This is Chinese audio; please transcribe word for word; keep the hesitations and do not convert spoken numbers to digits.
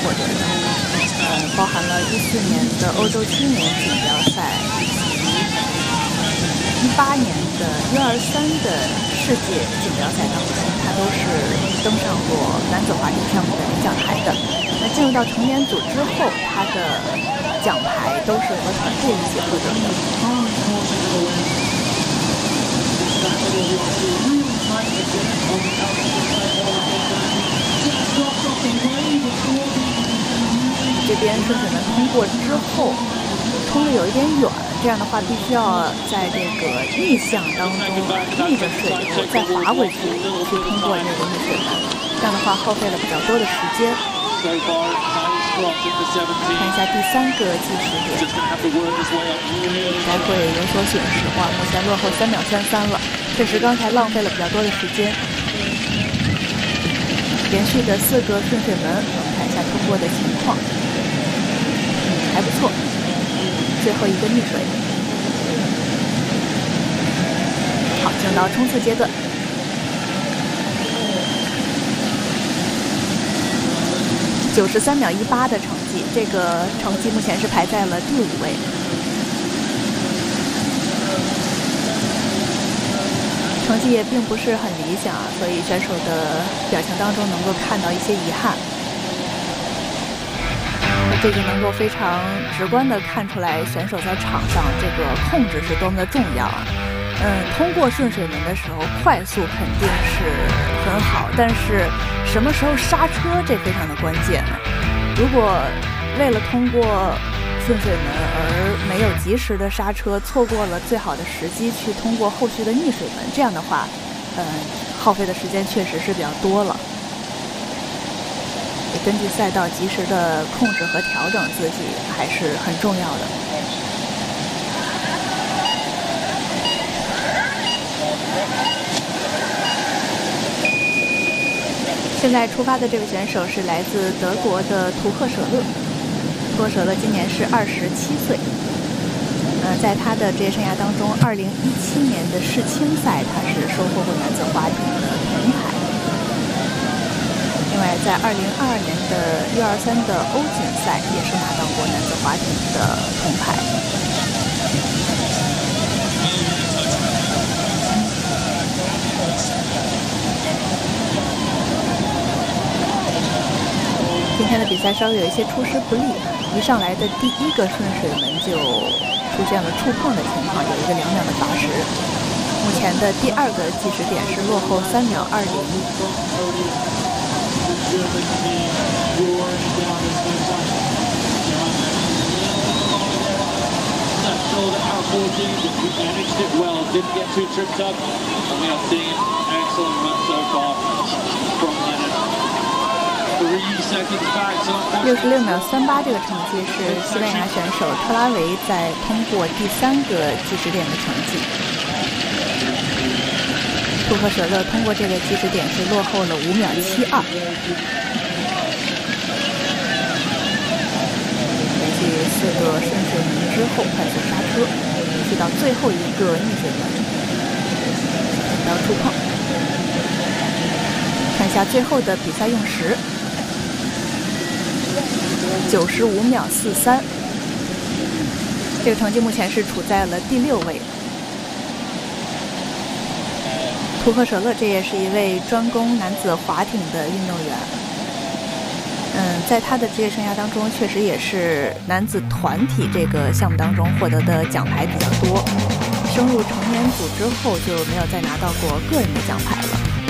获得的，呃，包含了一四年的欧洲青年锦标赛以及一八年的 U 二三的世界锦标赛当中，他都是登上过男子滑艇项目的领奖台的。那进入到成年组之后，他的奖牌都是和团队一起获得的。这边顺水门通过之后，冲的有一点远，这样的话必须要在这个逆向当中逆着水以后再滑回去，去通过这个逆水门，这样的话耗费了比较多的时间。看一下第三个计时点，该会有所损失。哇，目前落后三秒三三了，确实刚才浪费了比较多的时间。连续的四个顺水门，我们看一下通过的情况，嗯，还不错。最后一个逆水，好，进入到冲刺阶段。九十三秒一八的成绩，这个成绩目前是排在了第五位。成绩也并不是很理想，所以选手的表情当中能够看到一些遗憾。这就能够非常直观地看出来选手在场上这个控制是多么的重要啊。嗯，通过顺水门的时候，快速肯定是很好，但是什么时候刹车，这非常的关键啊。如果为了通过顺水门而没有及时的刹车，错过了最好的时机去通过后续的逆水门，这样的话，嗯，耗费的时间确实是比较多了。也根据赛道及时的控制和调整自己还是很重要的。现在出发的这位选手是来自德国的图赫舍勒，图赫舍勒今年是二十七岁。呃，在他的职业生涯当中，二零一七年的世青赛他是收获过男子滑艇的铜牌。另外，在二零二二年的 U 二三的欧锦赛也是拿到过男子滑艇的铜牌。今天的比赛稍微有一些出师不利，一上来的第一个顺水门就出现了触碰的情况，有一个两秒的罚时。目前的第二个计时点是落后三秒二零。六十六秒三八这个成绩是西班牙选手特拉维在通过第三个计时点的成绩。图赫舍勒通过这个计时点是落后了五秒七二。连续四个顺水门之后快速刹车，去到最后一个逆水门，不要触碰。看一下最后的比赛用时。九十五秒四三，这个成绩目前是处在了第六位。图赫舍勒这也是一位专攻男子滑艇的运动员。嗯，在他的职业生涯当中，确实也是男子团体这个项目当中获得的奖牌比较多。升入成年组之后，就没有再拿到过个人的奖牌了。